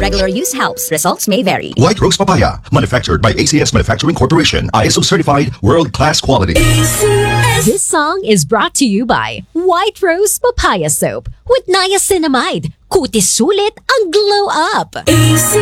regular use helps. Results may vary. White Rose Papaya, manufactured by ACS Manufacturing Corporation. ISO certified, world-class quality. This song is brought to you by White Rose Papaya Soap with niacinamide. Kutis sulit ang glow up.